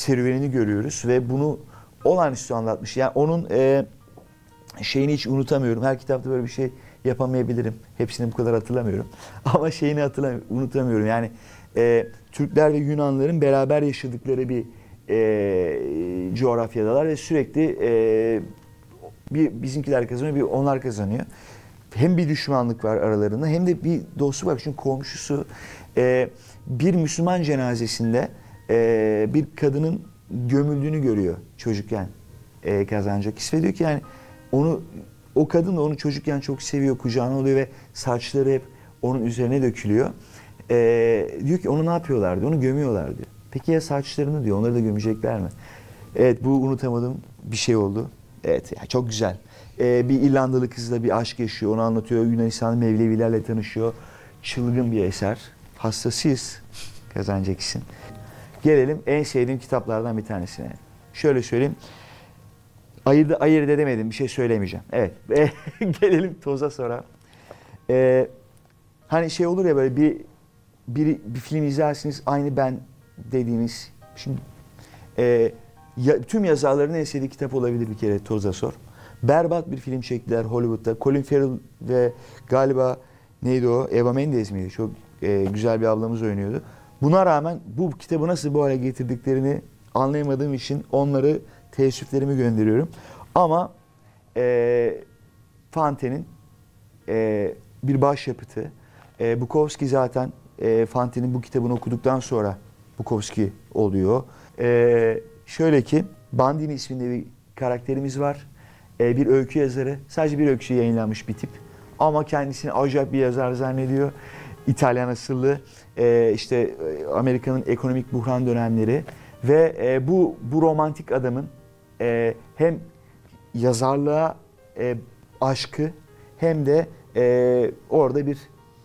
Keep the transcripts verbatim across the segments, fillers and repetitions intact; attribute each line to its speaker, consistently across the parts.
Speaker 1: serüvenini görüyoruz ve bunu olağanüstü anlatmış. Yani onun e, şeyini hiç unutamıyorum. Her kitapta böyle bir şey yapamayabilirim. Hepsini bu kadar hatırlamıyorum. Ama şeyini hatırlamıyorum, unutamıyorum. Yani e, Türkler ve Yunanlıların beraber yaşadıkları bir e, coğrafyadalar ve sürekli e, bir bizimkiler kazanıyor, bir onlar kazanıyor. Hem bir düşmanlık var aralarında hem de bir dostluk var. Çünkü komşusu e, bir Müslüman cenazesinde e, bir kadının gömüldüğünü görüyor çocukken e, Kazancakis ve diyor ki yani onu o kadın da onu çocukken çok seviyor, kucağına oluyor ve saçları hep onun üzerine dökülüyor. E, diyor ki onu ne yapıyorlar diyor, onu gömüyorlar diyor. Peki ya saçlarını diyor, onları da gömecekler mi? Evet, bu unutamadığım bir şey oldu. Evet, ya çok güzel. Ee, bir İrlandalı kızla bir aşk yaşıyor, onu anlatıyor. Yunanistan Mevlevilerle tanışıyor. Çılgın bir eser. Hastasıyız Kazancakis'in. Gelelim en sevdiğim kitaplardan bir tanesine. Şöyle söyleyeyim. Ayırdı, ayırt edemedim, bir şey söylemeyeceğim. Evet, gelelim Toza Sonra. Ee, hani şey olur ya böyle bir, bir, bir film izlersiniz, aynı ben dediğiniz. Şimdi e, ya, tüm yazarların en sevdiği kitap olabilir bir kere Toza Sor. Berbat bir film çektiler Hollywood'da. Colin Farrell ve galiba neydi o? Eva Mendes miydi? Çok e, güzel bir ablamız oynuyordu. Buna rağmen bu kitabı nasıl bu hale getirdiklerini anlayamadığım için onları teessüflerimi gönderiyorum. Ama e, Fante'nin e, bir başyapıtı. E, Bukowski zaten e, Fante'nin bu kitabını okuduktan sonra Bukowski oluyor. E, şöyle ki Bandini isminde bir karakterimiz var. Bir öykü yazarı, sadece bir öyküsü yayınlanmış bir tip. Ama kendisini acayip bir yazar zannediyor. İtalyan asıllı, işte Amerika'nın ekonomik buhran dönemleri ve bu bu romantik adamın hem yazarlığa aşkı hem de orada bir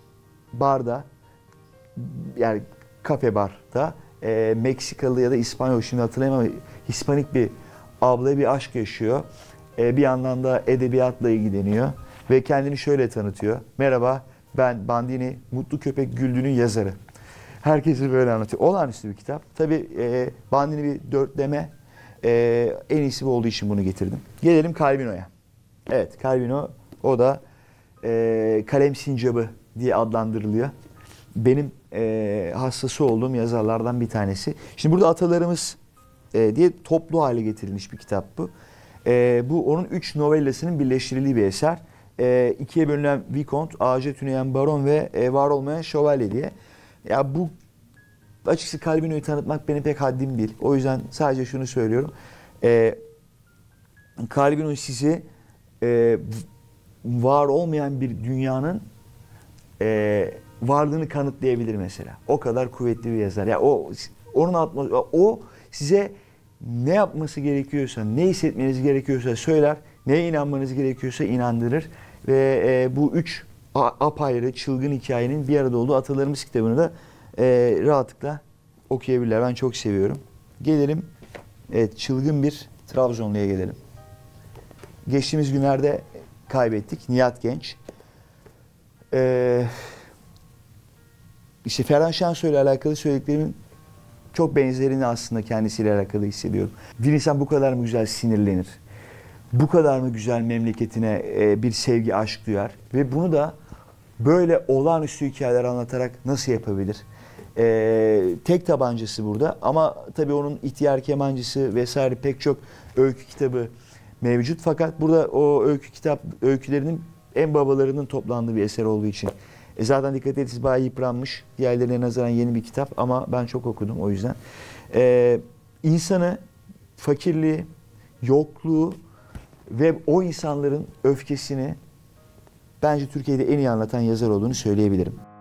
Speaker 1: barda, yani kafe barda Meksikalı ya da İspanyol, şimdi hatırlayamam ama Hispanik bir ablaya bir aşk yaşıyor. Bir yandan da edebiyatla ilgileniyor ve kendini şöyle tanıtıyor. Merhaba, ben Bandini, Mutlu Köpek Güldü'nün yazarı. Herkesi böyle anlatıyor. Olağanüstü bir kitap. Tabii e, Bandini bir dörtleme. E, en iyisi bu olduğu için bunu getirdim. Gelelim Calvino'ya. Evet, Calvino o da e, kalem sincabı diye adlandırılıyor. Benim e, hastası olduğum yazarlardan bir tanesi. Şimdi burada atalarımız e, diye toplu hale getirilmiş bir kitap bu. E, bu onun üç novellasının birleştirildiği bir eser. E, ikiye bölünen Vicomte, Ağaca Tüneyen Baron ve e, Var Olmayan Şövalye diye. Ya bu açıkçası Calvino'yu tanıtmak benim pek haddim değil. O yüzden sadece şunu söylüyorum. E, Calvino sizi e, var olmayan bir dünyanın e, varlığını kanıtlayabilir mesela. O kadar kuvvetli bir yazar. Ya o onun atması, o size ne yapması gerekiyorsa, ne hissetmeniz gerekiyorsa söyler, neye inanmanız gerekiyorsa inandırır ve e, bu üç apayrı çılgın hikayenin bir arada olduğu Atalarımız kitabını da e, rahatlıkla okuyabilirler. Ben çok seviyorum. Gelelim, evet, çılgın bir Trabzonlu'ya gelelim. Geçtiğimiz günlerde kaybettik Nihat Genç. Ee, işte Ferhan Şensoy ile alakalı söylediklerimin çok benzerini aslında kendisiyle alakalı hissediyorum. Bir insan bu kadar mı güzel sinirlenir? Bu kadar mı güzel memleketine bir sevgi, aşk duyar? Ve bunu da böyle olağanüstü hikayeler anlatarak nasıl yapabilir? Ee, tek tabancası burada ama tabii onun ihtiyar kemancısı vesaire pek çok öykü kitabı mevcut. Fakat burada o öykü kitap öykülerinin en babalarının toplandığı bir eser olduğu için E zaten dikkat etseniz bayağı yıpranmış. Diğerlerine nazaran yeni bir kitap ama ben çok okudum o yüzden. Ee, insanı, fakirliği, yokluğu ve o insanların öfkesini bence Türkiye'de en iyi anlatan yazar olduğunu söyleyebilirim.